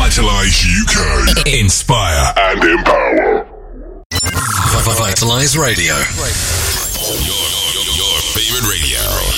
Vitalize UK. Inspire and empower. Vitalize Radio. Your favorite radio.